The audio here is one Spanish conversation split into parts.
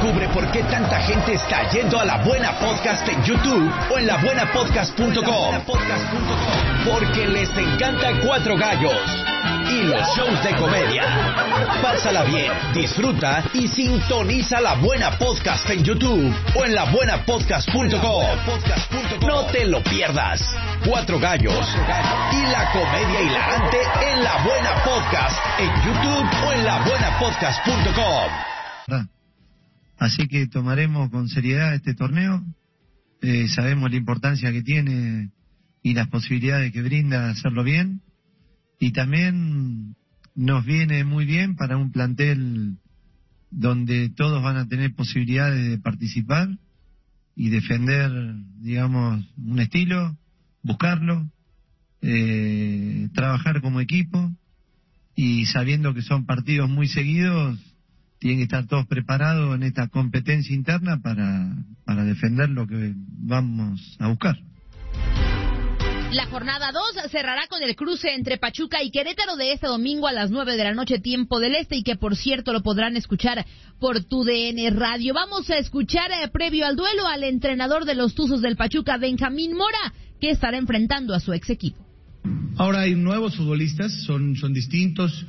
Descubre por qué tanta gente está yendo a La Buena Podcast en YouTube o en labuenapodcast.com. Porque les encanta Cuatro Gallos y los shows de comedia. Pásala bien, disfruta y sintoniza La Buena Podcast en YouTube o en labuenapodcast.com. No te lo pierdas. Cuatro Gallos y la comedia hilarante en La Buena Podcast en YouTube o en labuenapodcast.com. Así que tomaremos con seriedad este torneo. Sabemos la importancia que tiene y las posibilidades que brinda hacerlo bien. Y también nos viene muy bien para un plantel donde todos van a tener posibilidades de participar y defender, digamos, un estilo, buscarlo, trabajar como equipo, y sabiendo que son partidos muy seguidos, tienen que estar todos preparados en esta competencia interna para defender lo que vamos a buscar. La jornada 2 cerrará con el cruce entre Pachuca y Querétaro de este domingo a las 9 de la noche, tiempo del este, y que por cierto lo podrán escuchar por TUDN Radio. Vamos a escuchar previo al duelo al entrenador de los Tuzos del Pachuca, Benjamín Mora, que estará enfrentando a su ex equipo. Ahora hay nuevos futbolistas, son distintos,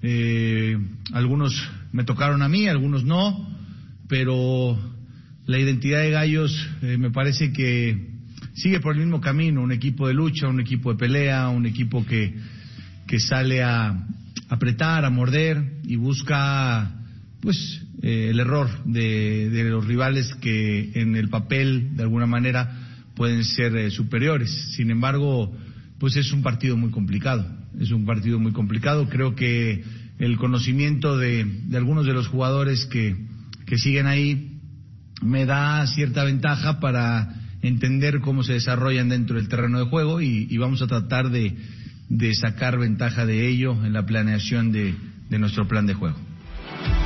algunos me tocaron a mí, algunos no, pero la identidad de Gallos me parece que sigue por el mismo camino, un equipo de lucha, un equipo de pelea, un equipo que sale a apretar, a morder y busca pues el error de los rivales que en el papel de alguna manera pueden ser superiores. Sin embargo, pues es un partido muy complicado, creo que el conocimiento de algunos de los jugadores que siguen ahí me da cierta ventaja para entender cómo se desarrollan dentro del terreno de juego y vamos a tratar de sacar ventaja de ello en la planeación de nuestro plan de juego.